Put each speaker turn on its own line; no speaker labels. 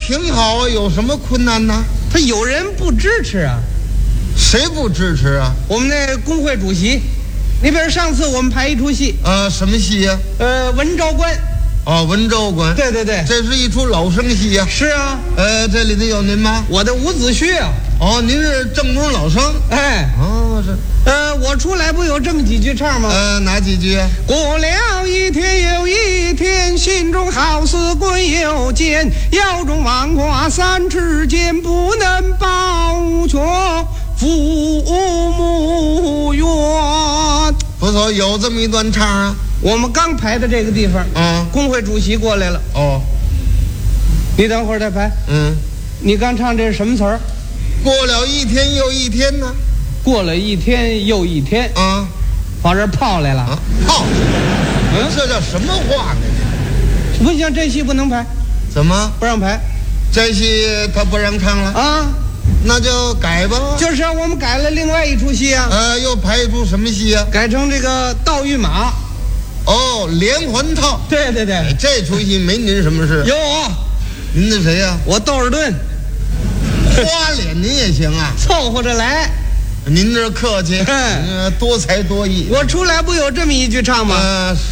挺好啊，有什么困难呢？
他有人不支持啊。
谁不支持啊？
我们那工会主席，你比如上次我们排一出戏，
什么戏呀？
文昭关。
哦，文昭关。
对对对，
这是一出老生戏呀。
是啊。
这里头有您吗？
我的伍子胥啊。
哦，您是正宗老生。
哎。
哦，是。
我出来不有这么几句唱吗？
哪几句啊？
过了一天又一天，心中好似滚又尖，腰中王挂三尺剑，不能保全父母冤。
不错，有这么一段唱啊。
我们刚排的这个地方，工会主席过来了。
哦，
你等会儿再排。你刚唱这是什么词儿？
过了一天又一天呢。
过了一天又一天
啊，
往这泡来了。
泡？这叫什么话呢？
不行，这戏不能排。
怎么
不让排？
这戏他不让唱了
啊？
那就改吧。
就是我们改了另外一出戏啊。
又排一出什么戏啊？
改成这个盗御马。
哦，连环套。
对对对，
这出戏没您什么事。
有我。
您那谁呀？
我窦尔顿。
花脸您也行啊，
凑合着来。
您这客气，多才多艺。
我出来不有这么一句唱吗？